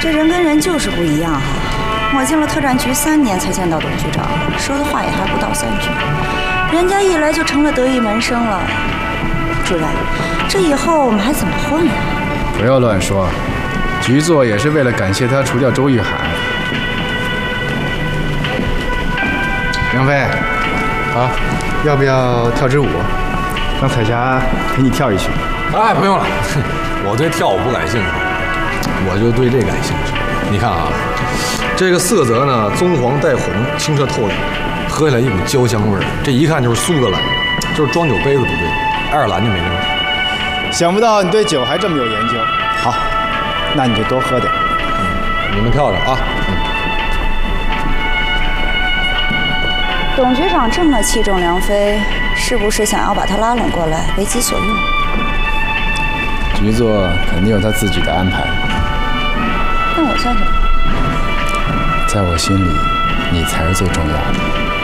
这人跟人就是不一样哈。我进了特战局3年才见到董局长，说的话也还不到3句，人家一来就成了得意门生了。主任，这以后我们还怎么混啊？ 不要乱说，局座也是为了感谢他除掉周玉海。杨飞， 啊， 要不要跳支舞？让彩霞陪你跳一曲。 哎，不用了，我对跳舞不感兴趣，我就对这感兴趣。你看啊，这个色泽呢，棕黄带红，清澈透底，喝起来一股焦香味儿，这一看就是苏格兰，就是装酒杯子不对，爱尔兰就没这味儿。 想不到你对酒还这么有研究。好，那你就多喝点。 你们跳着啊。 董局长这么器重梁飞，是不是想要把他拉拢过来，为己所用？ 局座肯定有他自己的安排。 那我算什么？ 在我心里，你才是最重要的。